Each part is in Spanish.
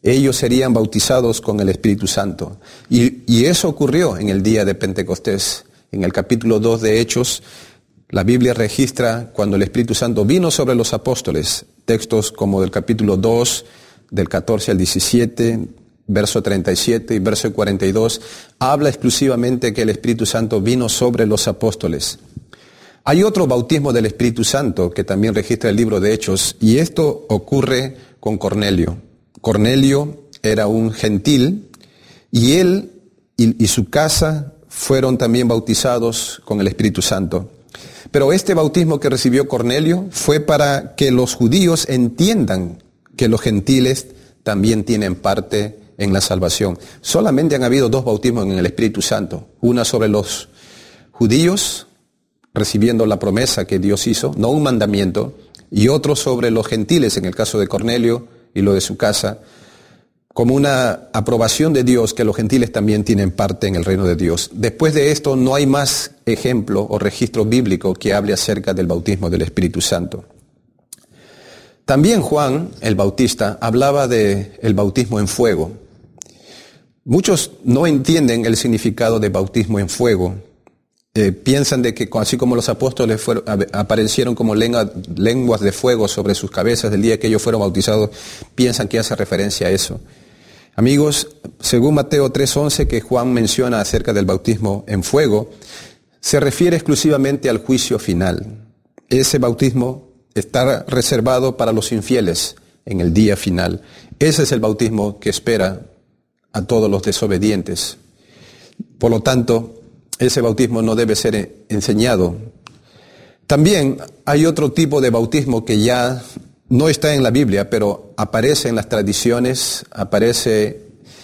ellos serían bautizados con el Espíritu Santo. Y eso ocurrió en el día de Pentecostés. En el capítulo 2 de Hechos, la Biblia registra cuando el Espíritu Santo vino sobre los apóstoles, textos como del capítulo 2, del 14 al 17, verso 37 y verso 42, habla exclusivamente que el Espíritu Santo vino sobre los apóstoles. Hay otro bautismo del Espíritu Santo que también registra el libro de Hechos, y esto ocurre con Cornelio. Cornelio era un gentil, y él y su casa fueron también bautizados con el Espíritu Santo. Pero este bautismo que recibió Cornelio fue para que los judíos entiendan que los gentiles también tienen parte en la salvación. Solamente han habido 2 bautismos en el Espíritu Santo. Una sobre los judíos, recibiendo la promesa que Dios hizo, no un mandamiento, y otro sobre los gentiles, en el caso de Cornelio y lo de su casa, como una aprobación de Dios que los gentiles también tienen parte en el reino de Dios. Después de esto no hay más ejemplo o registro bíblico que hable acerca del bautismo del Espíritu Santo. También Juan, el Bautista, hablaba del bautismo en fuego. Muchos no entienden el significado de bautismo en fuego. Piensan de que así como los apóstoles aparecieron como lenguas de fuego sobre sus cabezas el día que ellos fueron bautizados, piensan que hace referencia a eso. Amigos, según Mateo 3:11, que Juan menciona acerca del bautismo en fuego, se refiere exclusivamente al juicio final. Ese bautismo está reservado para los infieles en el día final. Ese es el bautismo que espera a todos los desobedientes. Por lo tanto, ese bautismo no debe ser enseñado. También hay otro tipo de bautismo que ya no está en la Biblia, pero aparece en las tradiciones, aparece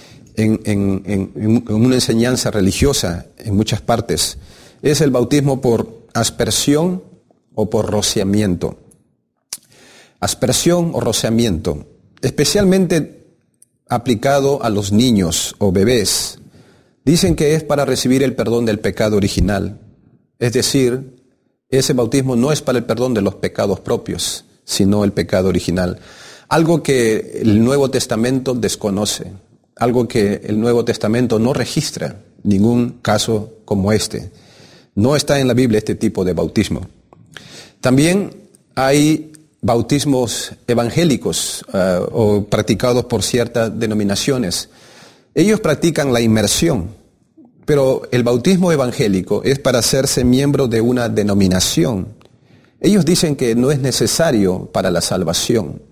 en una enseñanza religiosa en muchas partes. Es el bautismo por aspersión o por rociamiento. Aspersión o rociamiento, especialmente aplicado a los niños o bebés. Dicen que es para recibir el perdón del pecado original. Es decir, ese bautismo no es para el perdón de los pecados propios, sino el pecado original. Algo que el Nuevo Testamento desconoce, algo que el Nuevo Testamento no registra, ningún caso como este. No está en la Biblia este tipo de bautismo. También hay bautismos evangélicos o practicados por ciertas denominaciones. Ellos practican la inmersión, pero el bautismo evangélico es para hacerse miembro de una denominación. Ellos dicen que no es necesario para la salvación.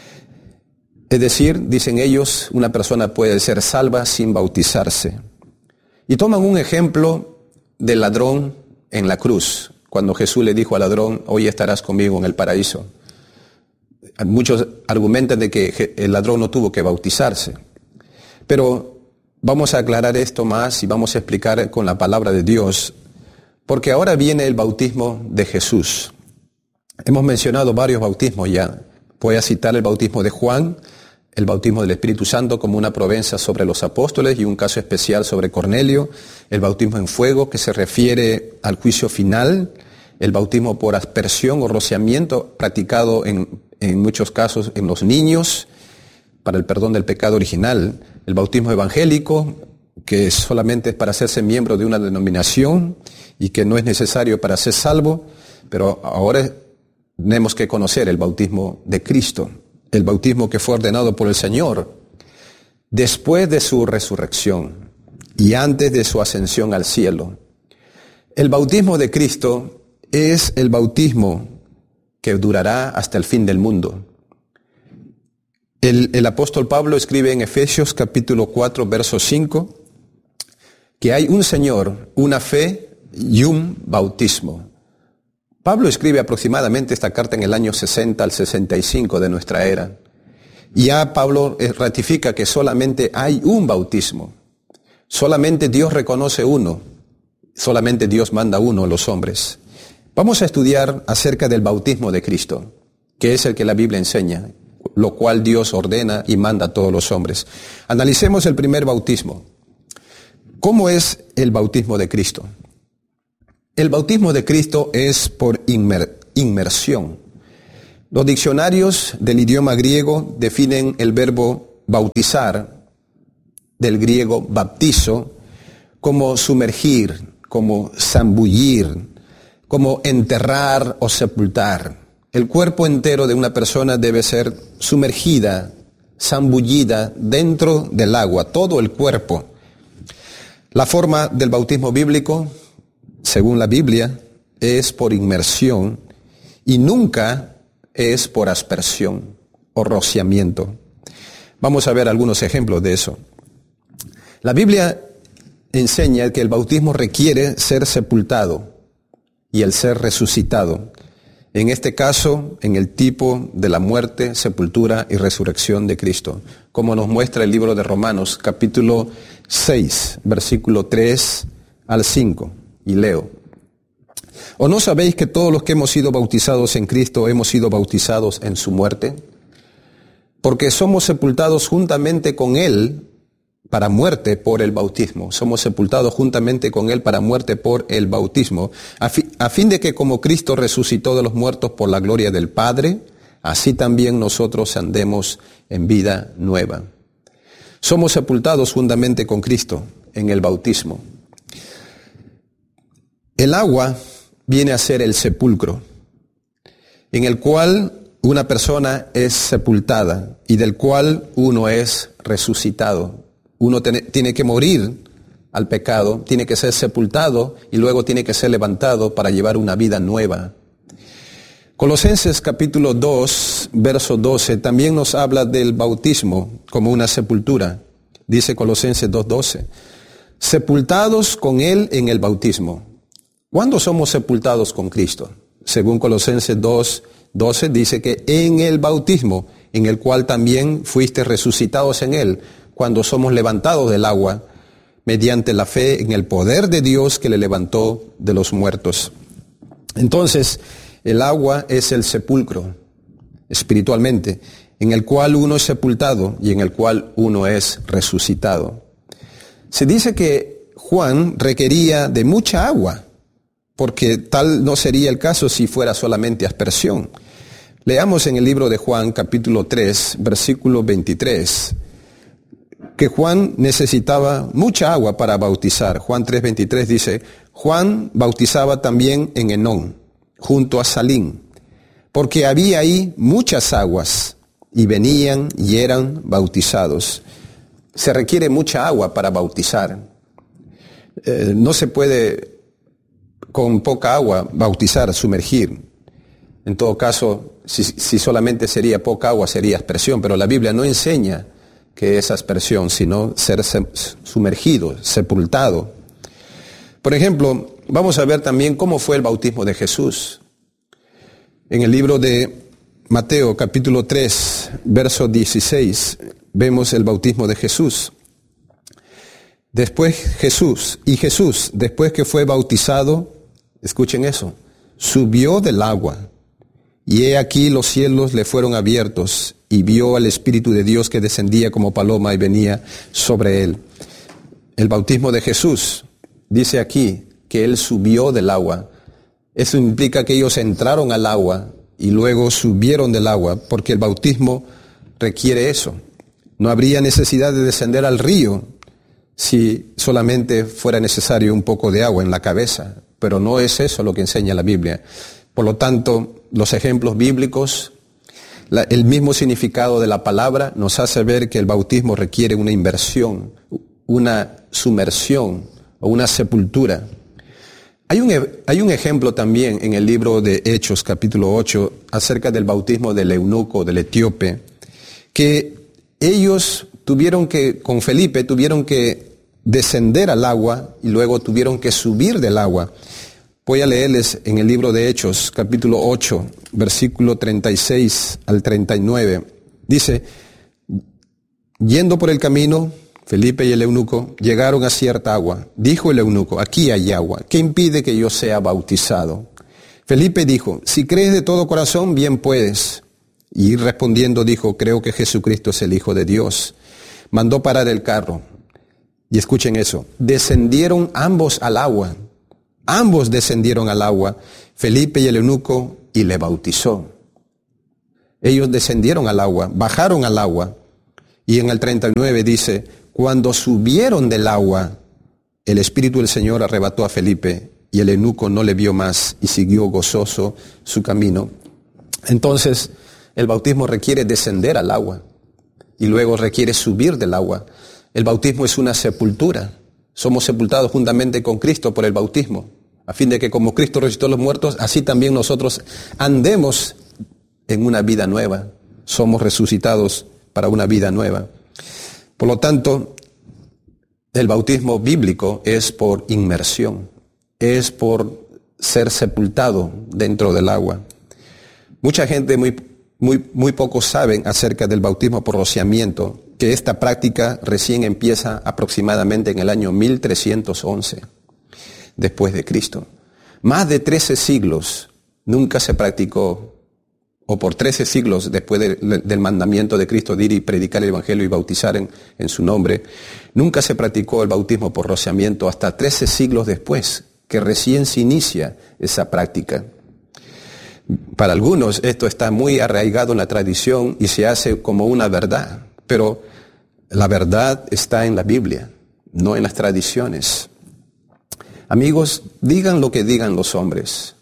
Es decir, dicen ellos, una persona puede ser salva sin bautizarse. Y toman un ejemplo del ladrón en la cruz, cuando Jesús le dijo al ladrón, hoy estarás conmigo en el paraíso. Muchos argumentan de que el ladrón no tuvo que bautizarse. Pero vamos a aclarar esto más y vamos a explicar con la palabra de Dios, porque ahora viene el bautismo de Jesús. Hemos mencionado varios bautismos ya. Voy a citar el bautismo de Juan, el bautismo del Espíritu Santo como una provenza sobre los apóstoles y un caso especial sobre Cornelio, el bautismo en fuego que se refiere al juicio final, el bautismo por aspersión o rociamiento practicado en muchos casos en los niños para el perdón del pecado original, el bautismo evangélico que solamente es para hacerse miembro de una denominación y que no es necesario para ser salvo, pero ahora tenemos que conocer el bautismo de Cristo, el bautismo que fue ordenado por el Señor después de su resurrección y antes de su ascensión al cielo. El bautismo de Cristo es el bautismo que durará hasta el fin del mundo. El apóstol Pablo escribe en Efesios capítulo 4, verso 5, que hay un Señor, una fe y un bautismo. Pablo escribe aproximadamente esta carta en el año 60 al 65 de nuestra era. Y ya Pablo ratifica que solamente hay un bautismo. Solamente Dios reconoce uno. Solamente Dios manda uno a los hombres. Vamos a estudiar acerca del bautismo de Cristo, que es el que la Biblia enseña, lo cual Dios ordena y manda a todos los hombres. Analicemos el primer bautismo. ¿Cómo es el bautismo de Cristo? El bautismo de Cristo es por inmersión. Los diccionarios del idioma griego definen el verbo bautizar, del griego baptizo, como sumergir, como zambullir, como enterrar o sepultar. El cuerpo entero de una persona debe ser sumergida, zambullida dentro del agua, todo el cuerpo. La forma del bautismo bíblico, según la Biblia, es por inmersión y nunca es por aspersión o rociamiento. Vamos a ver algunos ejemplos de eso. La Biblia enseña que el bautismo requiere ser sepultado y el ser resucitado. En este caso, en el tipo de la muerte, sepultura y resurrección de Cristo, como nos muestra el libro de Romanos, capítulo 6, versículo 3 al 5, y leo. ¿O no sabéis que todos los que hemos sido bautizados en Cristo hemos sido bautizados en su muerte? Porque somos sepultados juntamente con Él para muerte por el bautismo. Somos sepultados juntamente con Él para muerte por el bautismo, a fin de que como Cristo resucitó de los muertos por la gloria del Padre, así también nosotros andemos en vida nueva. Somos sepultados juntamente con Cristo en el bautismo. El agua viene a ser el sepulcro, en el cual una persona es sepultada y del cual uno es resucitado. Uno tiene que morir al pecado, tiene que ser sepultado y luego tiene que ser levantado para llevar una vida nueva. Colosenses capítulo 2, verso 12, también nos habla del bautismo como una sepultura. Dice Colosenses 2:12, sepultados con Él en el bautismo. ¿Cuándo somos sepultados con Cristo? Según Colosenses 2:12 dice que en el bautismo, en el cual también fuiste resucitados en Él, cuando somos levantados del agua, mediante la fe en el poder de Dios que le levantó de los muertos. Entonces, el agua es el sepulcro, espiritualmente, en el cual uno es sepultado y en el cual uno es resucitado. Se dice que Juan requería de mucha agua, porque tal no sería el caso si fuera solamente aspersión. Leamos en el libro de Juan, capítulo 3, versículo 23, que Juan necesitaba mucha agua para bautizar. Juan 3:23 dice, Juan bautizaba también en Enón, junto a Salim, porque había ahí muchas aguas, y venían y eran bautizados. Se requiere mucha agua para bautizar. No se puede con poca agua bautizar, sumergir. En todo caso, si solamente sería poca agua, sería aspersión, pero la Biblia no enseña que es aspersión, sino ser sumergido, sepultado. Por ejemplo, vamos a ver también cómo fue el bautismo de Jesús. En el libro de Mateo, capítulo 3, verso 16, vemos el bautismo de Jesús. Jesús, después que fue bautizado, escuchen eso, subió del agua, y he aquí los cielos le fueron abiertos, y vio al Espíritu de Dios que descendía como paloma y venía sobre él. El bautismo de Jesús, dice aquí que él subió del agua. Eso implica que ellos entraron al agua y luego subieron del agua, porque el bautismo requiere eso. No habría necesidad de descender al río si solamente fuera necesario un poco de agua en la cabeza, pero no es eso lo que enseña la Biblia. Por lo tanto, los ejemplos bíblicos, el mismo significado de la palabra nos hace ver que el bautismo requiere una inversión, una sumersión o una sepultura. Hay un ejemplo también en el libro de Hechos, capítulo 8, acerca del bautismo del eunuco, del etíope, que ellos con Felipe tuvieron que descender al agua y luego tuvieron que subir del agua. Voy a leerles en el libro de Hechos, capítulo 8, versículo 36 al 39. Dice, yendo por el camino, Felipe y el eunuco llegaron a cierta agua. Dijo el eunuco, aquí hay agua, ¿qué impide que yo sea bautizado? Felipe dijo, si crees de todo corazón, bien puedes. Y respondiendo dijo, creo que Jesucristo es el Hijo de Dios. Mandó parar el carro. Y escuchen eso, descendieron ambos al agua. Ambos descendieron al agua, Felipe y el eunuco, y le bautizó. Ellos descendieron al agua, bajaron al agua, Y en el 39 dice, cuando subieron del agua, el Espíritu del Señor arrebató a Felipe y el eunuco no le vio más y siguió gozoso su camino. Entonces, el bautismo requiere descender al agua y luego requiere subir del agua. El bautismo es una sepultura. Somos sepultados juntamente con Cristo por el bautismo, a fin de que como Cristo resucitó a los muertos, así también nosotros andemos en una vida nueva. Somos resucitados para una vida nueva. Por lo tanto, el bautismo bíblico es por inmersión, es por ser sepultado dentro del agua. Mucha gente muy poco saben acerca del bautismo por rociamiento, que esta práctica recién empieza aproximadamente en el año 1311, después de Cristo. Más de 13 siglos nunca se practicó, o por 13 siglos después del mandamiento de Cristo de ir y predicar el Evangelio y bautizar en su nombre, nunca se practicó el bautismo por rociamiento hasta 13 siglos después, que recién se inicia esa práctica. Para algunos esto está muy arraigado en la tradición y se hace como una verdad, pero la verdad está en la Biblia, no en las tradiciones. Amigos, digan lo que digan los hombres,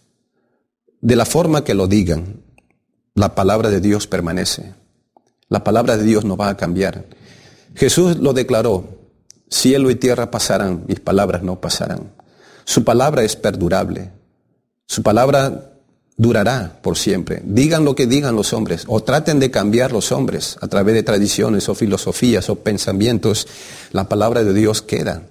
de la forma que lo digan, la palabra de Dios permanece. La palabra de Dios no va a cambiar. Jesús lo declaró, cielo y tierra pasarán, mis palabras no pasarán. Su palabra es perdurable. Su palabra durará por siempre. Digan lo que digan los hombres, o traten de cambiar los hombres a través de tradiciones o filosofías o pensamientos. La palabra de Dios queda.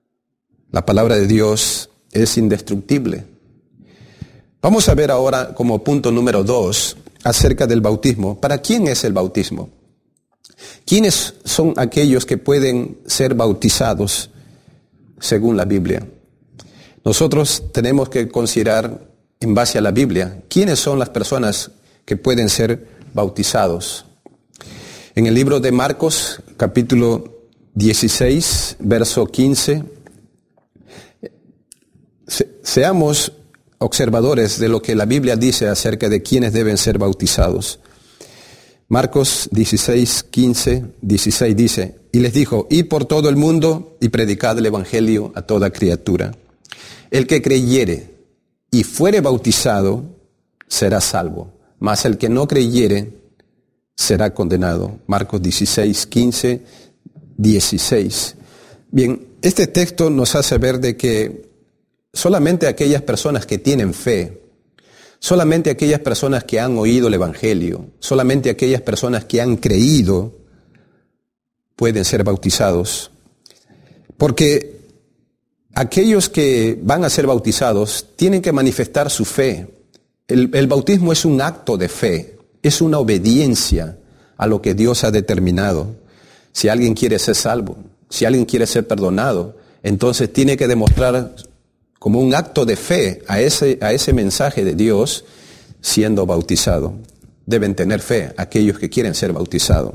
La palabra de Dios es indestructible. Vamos a ver ahora como punto número 2 acerca del bautismo. ¿Para quién es el bautismo? ¿Quiénes son aquellos que pueden ser bautizados según la Biblia? Nosotros tenemos que considerar en base a la Biblia quiénes son las personas que pueden ser bautizados. En el libro de Marcos, capítulo 16, verso 15, seamos observadores de lo que la Biblia dice acerca de quiénes deben ser bautizados. Marcos 16, 15, 16 dice, y les dijo, id por todo el mundo y predicad el evangelio a toda criatura. El que creyere y fuere bautizado será salvo, mas el que no creyere será condenado. Marcos 16, 15, 16. Bien, este texto nos hace ver de que solamente aquellas personas que tienen fe, solamente aquellas personas que han oído el Evangelio, solamente aquellas personas que han creído pueden ser bautizados. Porque aquellos que van a ser bautizados tienen que manifestar su fe. El bautismo es un acto de fe, es una obediencia a lo que Dios ha determinado. Si alguien quiere ser salvo, si alguien quiere ser perdonado, entonces tiene que demostrar como un acto de fe a ese mensaje de Dios siendo bautizado. Deben tener fe aquellos que quieren ser bautizados.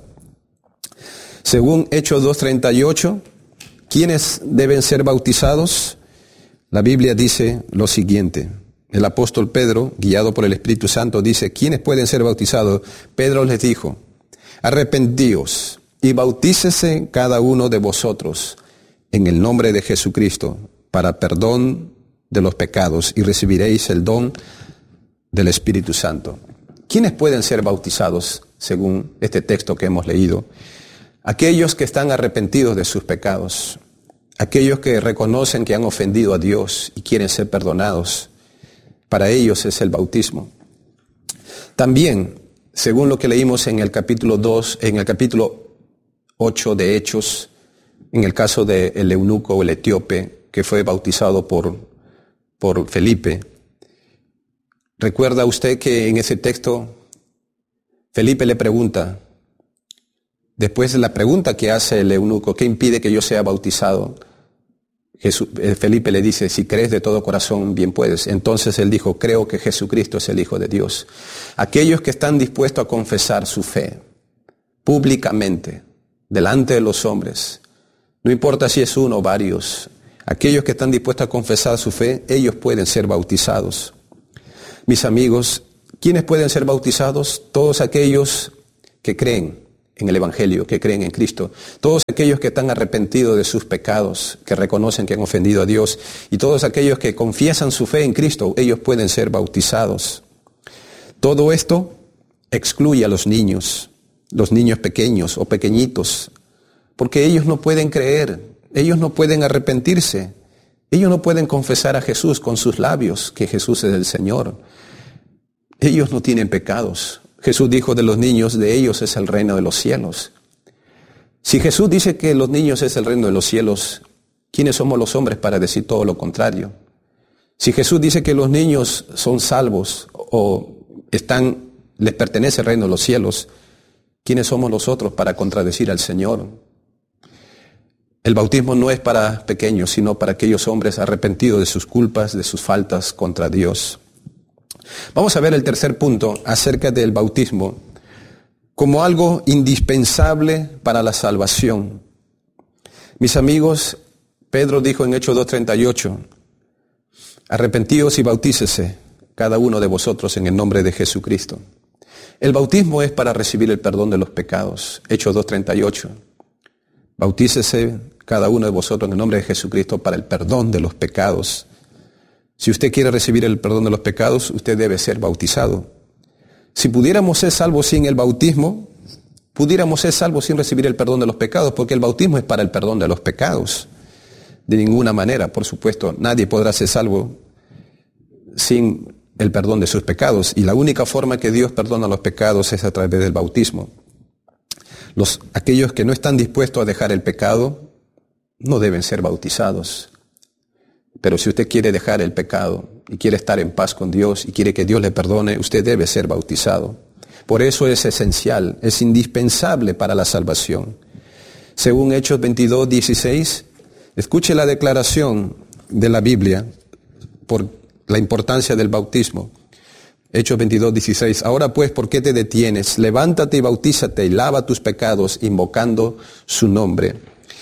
Según Hechos 2:38, ¿quiénes deben ser bautizados? La Biblia dice lo siguiente. El apóstol Pedro, guiado por el Espíritu Santo, dice, ¿quiénes pueden ser bautizados? Pedro les dijo, arrepentíos y bautícese cada uno de vosotros en el nombre de Jesucristo para perdón de los pecados y recibiréis el don del Espíritu Santo. ¿Quiénes pueden ser bautizados según este texto que hemos leído? Aquellos que están arrepentidos de sus pecados, aquellos que reconocen que han ofendido a Dios y quieren ser perdonados. Para ellos es el bautismo. También, según lo que leímos en el capítulo 2, en el capítulo 8 de Hechos, en el caso del eunuco o el etíope que fue bautizado por Felipe. ¿Recuerda usted que en ese texto Felipe le pregunta, después de la pregunta que hace el eunuco, ¿qué impide que yo sea bautizado? Felipe le dice, si crees de todo corazón, bien puedes. Entonces él dijo, creo que Jesucristo es el Hijo de Dios. Aquellos que están dispuestos a confesar su fe públicamente, delante de los hombres, no importa si es uno o varios, aquellos que están dispuestos a confesar su fe, ellos pueden ser bautizados. Mis amigos, ¿quiénes pueden ser bautizados? Todos aquellos que creen en el Evangelio, que creen en Cristo. Todos aquellos que están arrepentidos de sus pecados, que reconocen que han ofendido a Dios, y todos aquellos que confiesan su fe en Cristo, ellos pueden ser bautizados. Todo esto excluye a los niños pequeños o pequeñitos, porque ellos no pueden creer, ellos no pueden arrepentirse, ellos no pueden confesar a Jesús con sus labios, que Jesús es el Señor. Ellos no tienen pecados. Jesús dijo de los niños, de ellos es el reino de los cielos. Si Jesús dice que los niños es el reino de los cielos, ¿quiénes somos los hombres para decir todo lo contrario? Si Jesús dice que los niños son salvos o les pertenece el reino de los cielos, ¿quiénes somos nosotros para contradecir al Señor? El bautismo no es para pequeños, sino para aquellos hombres arrepentidos de sus culpas, de sus faltas contra Dios. Vamos a ver el tercer punto acerca del bautismo como algo indispensable para la salvación. Mis amigos, Pedro dijo en Hechos 2:38, arrepentíos y bautícese cada uno de vosotros en el nombre de Jesucristo. El bautismo es para recibir el perdón de los pecados. Hechos 2:38. Bautícese cada uno de vosotros en el nombre de Jesucristo para el perdón de los pecados. Si usted quiere recibir el perdón de los pecados, usted debe ser bautizado. Si pudiéramos ser salvos sin el bautismo, pudiéramos ser salvos sin recibir el perdón de los pecados, porque el bautismo es para el perdón de los pecados. De ninguna manera, por supuesto, nadie podrá ser salvo sin el perdón de sus pecados. Y la única forma que Dios perdona los pecados es a través del bautismo. Aquellos que no están dispuestos a dejar el pecado no deben ser bautizados. Pero si usted quiere dejar el pecado y quiere estar en paz con Dios y quiere que Dios le perdone, usted debe ser bautizado. Por eso es esencial, es indispensable para la salvación. Según Hechos 22:16, escuche la declaración de la Biblia por la importancia del bautismo. Hechos 22:16. Ahora pues, ¿por qué te detienes? Levántate y bautízate y lava tus pecados invocando su nombre.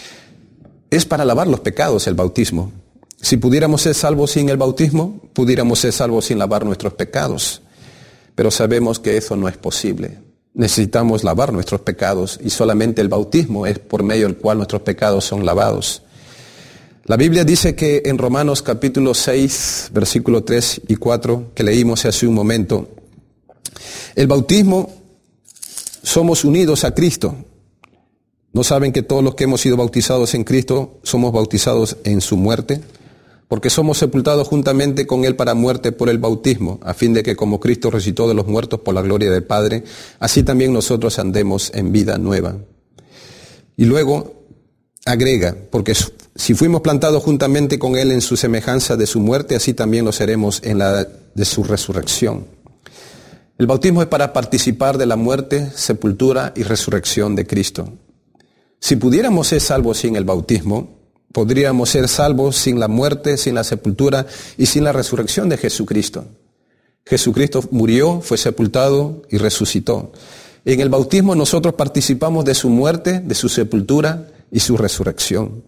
Es para lavar los pecados el bautismo. Si pudiéramos ser salvos sin el bautismo, pudiéramos ser salvos sin lavar nuestros pecados. Pero sabemos que eso no es posible. Necesitamos lavar nuestros pecados y solamente el bautismo es por medio del cual nuestros pecados son lavados. La Biblia dice que en Romanos capítulo 6, versículo 3 y 4, que leímos hace un momento, el bautismo somos unidos a Cristo. ¿No saben que todos los que hemos sido bautizados en Cristo somos bautizados en su muerte? Porque somos sepultados juntamente con Él para muerte por el bautismo, a fin de que como Cristo resucitó de los muertos por la gloria del Padre, así también nosotros andemos en vida nueva. Y luego agrega, porque si fuimos plantados juntamente con Él en su semejanza de su muerte, así también lo seremos en la de su resurrección. El bautismo es para participar de la muerte, sepultura y resurrección de Cristo. Si pudiéramos ser salvos sin el bautismo, podríamos ser salvos sin la muerte, sin la sepultura y sin la resurrección de Jesucristo. Jesucristo murió, fue sepultado y resucitó. En el bautismo nosotros participamos de su muerte, de su sepultura y su resurrección.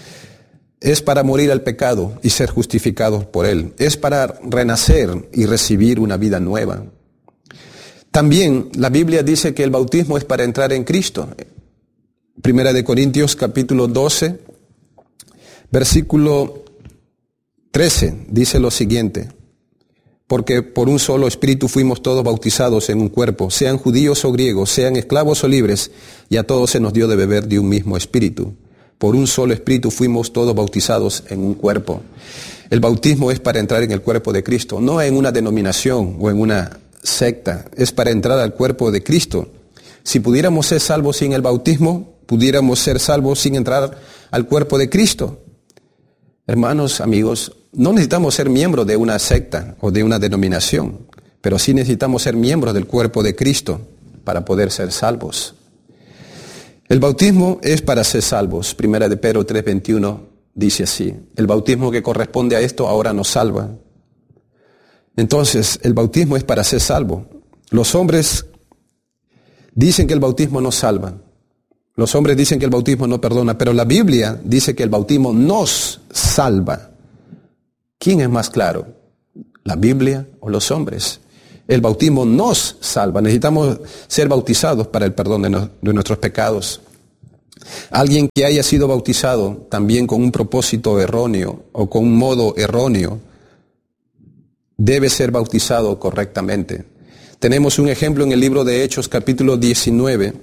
Es para morir al pecado y ser justificados por Él. Es para renacer y recibir una vida nueva. También la Biblia dice que el bautismo es para entrar en Cristo. Primera de Corintios capítulo 12, versículo 13, dice lo siguiente: porque por un solo espíritu fuimos todos bautizados en un cuerpo, sean judíos o griegos, sean esclavos o libres, y a todos se nos dio de beber de un mismo espíritu. Por un solo espíritu fuimos todos bautizados en un cuerpo. El bautismo es para entrar en el cuerpo de Cristo, no en una denominación o en una secta, es para entrar al cuerpo de Cristo. Si pudiéramos ser salvos sin el bautismo, pudiéramos ser salvos sin entrar al cuerpo de Cristo. Hermanos, amigos, no necesitamos ser miembros de una secta o de una denominación, pero sí necesitamos ser miembros del cuerpo de Cristo para poder ser salvos. El bautismo es para ser salvos. Primera de Pedro 3:21 dice así: el bautismo que corresponde a esto ahora nos salva. Entonces, el bautismo es para ser salvo. Los hombres dicen que el bautismo no salva. Los hombres dicen que el bautismo no perdona, pero la Biblia dice que el bautismo nos salva. ¿Quién es más claro? ¿La Biblia o los hombres? El bautismo nos salva. Necesitamos ser bautizados para el perdón de nuestros pecados. Alguien que haya sido bautizado también con un propósito erróneo o con un modo erróneo, debe ser bautizado correctamente. Tenemos un ejemplo en el libro de Hechos, capítulo 19,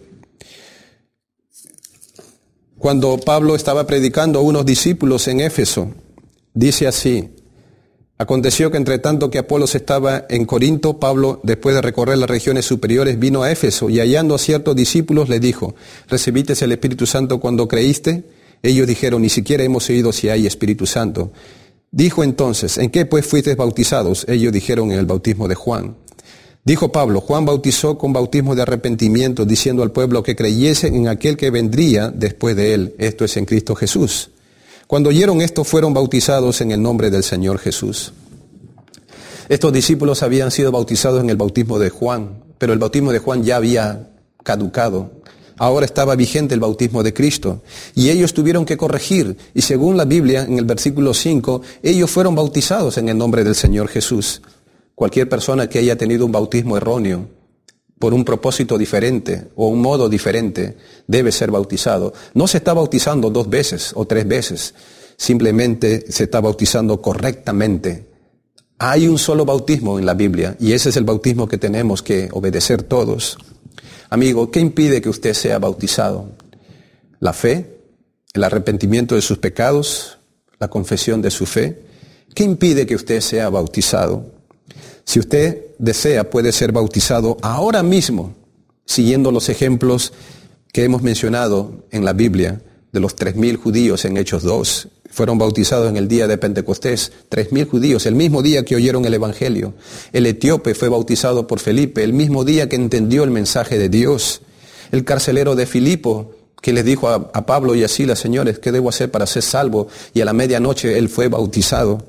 cuando Pablo estaba predicando a unos discípulos en Éfeso. Dice así: aconteció que entre tanto que Apolos estaba en Corinto, Pablo, después de recorrer las regiones superiores, vino a Éfeso y hallando a ciertos discípulos les dijo: ¿recibiste el Espíritu Santo cuando creíste? Ellos dijeron: ni siquiera hemos oído si hay Espíritu Santo. Dijo entonces: ¿en qué pues fuisteis bautizados? Ellos dijeron: en el bautismo de Juan. Dijo Pablo: Juan bautizó con bautismo de arrepentimiento, diciendo al pueblo que creyese en aquel que vendría después de él, esto es, en Cristo Jesús. Cuando oyeron esto, fueron bautizados en el nombre del Señor Jesús. Estos discípulos habían sido bautizados en el bautismo de Juan, pero el bautismo de Juan ya había caducado. Ahora estaba vigente el bautismo de Cristo. Y ellos tuvieron que corregir. Y según la Biblia, en el versículo 5, ellos fueron bautizados en el nombre del Señor Jesús. Cualquier persona que haya tenido un bautismo erróneo, por un propósito diferente o un modo diferente, debe ser bautizado. No se está bautizando 2 veces o 3 veces, simplemente se está bautizando correctamente. Hay un solo bautismo en la Biblia y ese es el bautismo que tenemos que obedecer todos. Amigo, ¿qué impide que usted sea bautizado? La fe, el arrepentimiento de sus pecados, la confesión de su fe. ¿Qué impide que usted sea bautizado? Si usted desea, puede ser bautizado ahora mismo, siguiendo los ejemplos que hemos mencionado en la Biblia, de los 3,000 judíos en Hechos 2. Fueron bautizados en el día de Pentecostés, 3,000 judíos, el mismo día que oyeron el Evangelio. El etíope fue bautizado por Felipe, el mismo día que entendió el mensaje de Dios. El carcelero de Filipo, que les dijo a Pablo y a Silas: señores, ¿qué debo hacer para ser salvo? Y a la medianoche él fue bautizado.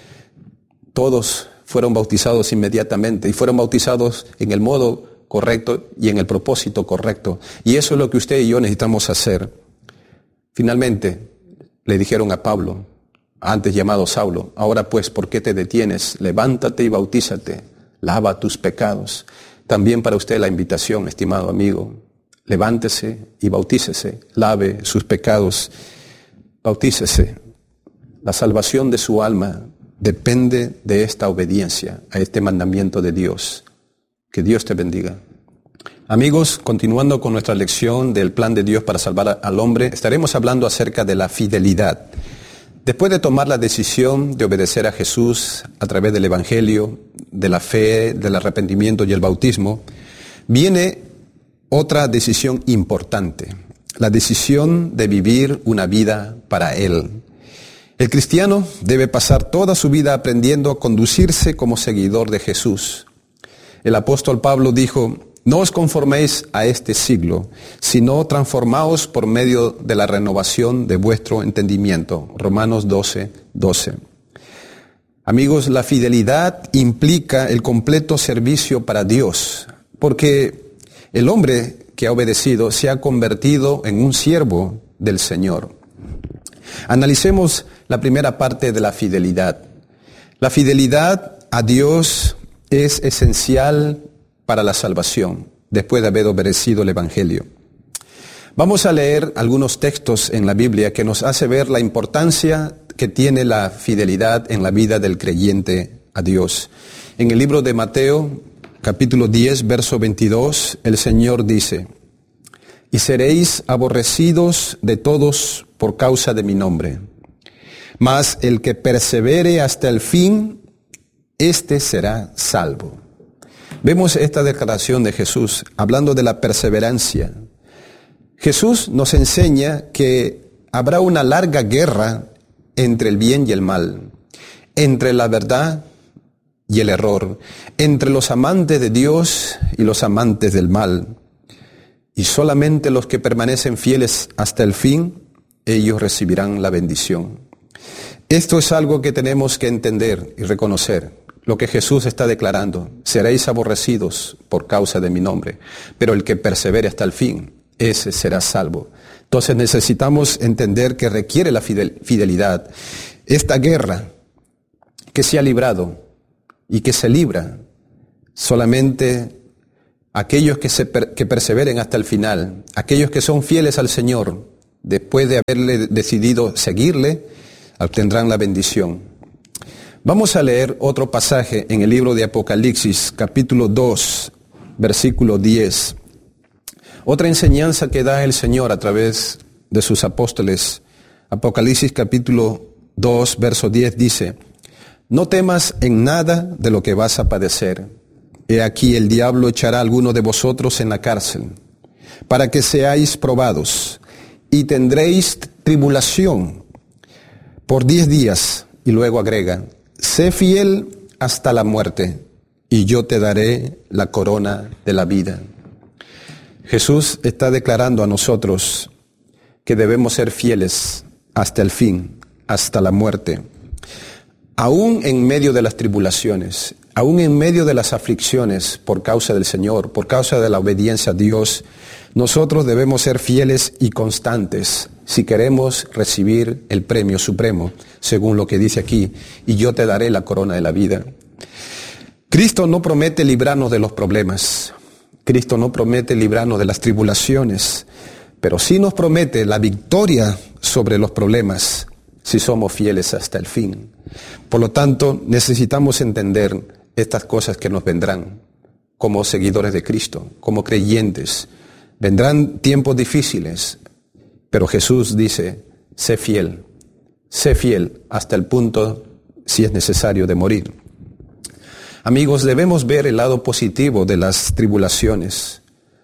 Todos fueron bautizados inmediatamente y fueron bautizados en el modo correcto y en el propósito correcto. Y eso es lo que usted y yo necesitamos hacer. Finalmente, le dijeron a Pablo, antes llamado Saulo: ahora pues, ¿por qué te detienes? Levántate y bautízate, lava tus pecados. También para usted la invitación, estimado amigo: levántese y bautícese, lave sus pecados, bautícese. La salvación de su alma depende de esta obediencia a este mandamiento de Dios. Que Dios te bendiga. Amigos, continuando con nuestra lección del plan de Dios para salvar al hombre, estaremos hablando acerca de la fidelidad. Después de tomar la decisión de obedecer a Jesús a través del Evangelio, de la fe, del arrepentimiento y el bautismo, viene otra decisión importante: la decisión de vivir una vida para Él. El cristiano debe pasar toda su vida aprendiendo a conducirse como seguidor de Jesús. El apóstol Pablo dijo: no os conforméis a este siglo, sino transformaos por medio de la renovación de vuestro entendimiento. Romanos 12:12. Amigos, la fidelidad implica el completo servicio para Dios, porque el hombre que ha obedecido se ha convertido en un siervo del Señor. Analicemos la primera parte de la fidelidad. La fidelidad a Dios es esencial para la salvación, después de haber obedecido el Evangelio. Vamos a leer algunos textos en la Biblia que nos hace ver la importancia que tiene la fidelidad en la vida del creyente a Dios. En el libro de Mateo, capítulo 10, verso 22, el Señor dice: y seréis aborrecidos de todos por causa de mi nombre. Mas el que persevere hasta el fin, éste será salvo. Vemos esta declaración de Jesús, hablando de la perseverancia. Jesús nos enseña que habrá una larga guerra entre el bien y el mal, entre la verdad y el error, entre los amantes de Dios y los amantes del mal. Y solamente los que permanecen fieles hasta el fin, ellos recibirán la bendición. Esto es algo que tenemos que entender y reconocer. Lo que Jesús está declarando: seréis aborrecidos por causa de mi nombre, pero el que persevere hasta el fin, ese será salvo. Entonces necesitamos entender que requiere la fidelidad. Esta guerra que se ha librado y que se libra Solamente aquellos que perseveren hasta el final, aquellos que son fieles al Señor, después de haberle decidido seguirle, obtendrán la bendición. Vamos a leer otro pasaje en el libro de Apocalipsis, capítulo 2, versículo 10. Otra enseñanza que da el Señor a través de sus apóstoles. Apocalipsis capítulo 2, verso 10 dice: no temas en nada de lo que vas a padecer. He aquí el diablo echará a alguno de vosotros en la cárcel, para que seáis probados, y tendréis tribulación por 10 días. Y luego agrega: sé fiel hasta la muerte, y yo te daré la corona de la vida. Jesús está declarando a nosotros que debemos ser fieles hasta el fin, hasta la muerte. Aún en medio de las tribulaciones, aún en medio de las aflicciones por causa del Señor, por causa de la obediencia a Dios, nosotros debemos ser fieles y constantes si queremos recibir el premio supremo, según lo que dice aquí: y yo te daré la corona de la vida. Cristo no promete librarnos de los problemas, Cristo no promete librarnos de las tribulaciones, pero sí nos promete la victoria sobre los problemas si somos fieles hasta el fin. Por lo tanto, necesitamos entender estas cosas que nos vendrán como seguidores de Cristo, como creyentes. Vendrán tiempos difíciles, pero Jesús dice: sé fiel hasta el punto, si es necesario, de morir. Amigos, debemos ver el lado positivo de las tribulaciones.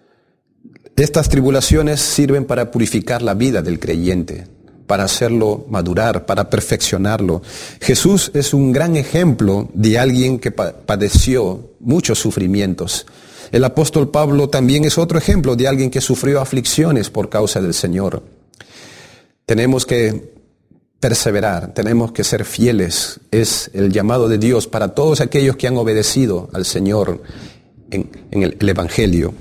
Estas tribulaciones sirven para purificar la vida del creyente, para hacerlo madurar, para perfeccionarlo. Jesús es un gran ejemplo de alguien que padeció muchos sufrimientos. El apóstol Pablo también es otro ejemplo de alguien que sufrió aflicciones por causa del Señor. Tenemos que perseverar, tenemos que ser fieles. Es el llamado de Dios para todos aquellos que han obedecido al Señor en el Evangelio.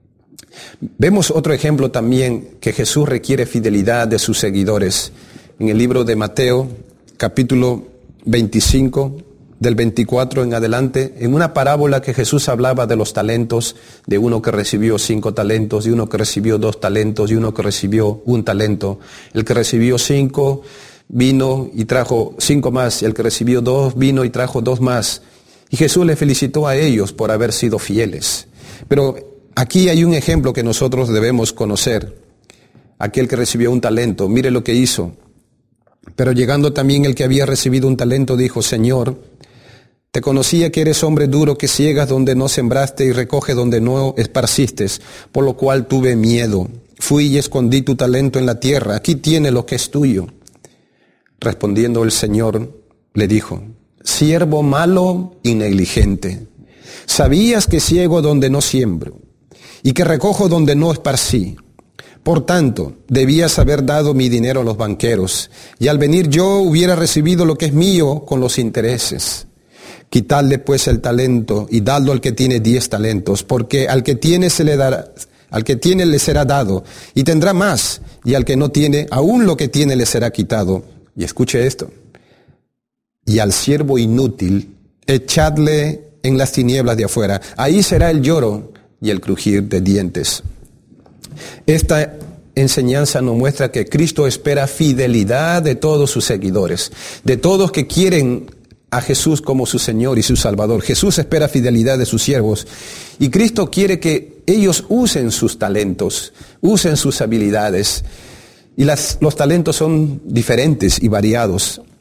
Vemos otro ejemplo también que Jesús requiere fidelidad de sus seguidores. En el libro de Mateo, capítulo 25, del 24 en adelante, en una parábola que Jesús hablaba de los talentos, de uno que recibió 5 talentos, de uno que recibió 2 talentos, y uno que recibió 1 talento. El que recibió 5 vino y trajo 5 más, y el que recibió 2 vino y trajo 2 más. Y Jesús le felicitó a ellos por haber sido fieles. Pero aquí hay un ejemplo que nosotros debemos conocer. Aquel que recibió 1 talento, mire lo que hizo. Pero llegando también el que había recibido 1 talento, dijo: Señor, te conocía que eres hombre duro, que ciegas donde no sembraste y recoges donde no esparciste, por lo cual tuve miedo. Fui y escondí tu talento en la tierra. Aquí tiene lo que es tuyo. Respondiendo el Señor, le dijo: siervo malo y negligente, sabías que ciego donde no siembro y que recojo donde no esparcí. Por tanto, debías haber dado mi dinero a los banqueros, y al venir yo hubiera recibido lo que es mío con los intereses. Quitadle pues el talento y dadlo al que tiene 10 talentos, porque al que tiene se le dará, al que tiene le será dado, y tendrá más, y al que no tiene, aún lo que tiene le será quitado. Y escuche esto: y al siervo inútil, echadle en las tinieblas de afuera, ahí será el lloro y el crujir de dientes. Esta enseñanza nos muestra que Cristo espera fidelidad de todos sus seguidores, de todos que quieren a Jesús como su Señor y su Salvador. Jesús espera fidelidad de sus siervos, y Cristo quiere que ellos usen sus talentos, usen sus habilidades. Y los talentos son diferentes y variados.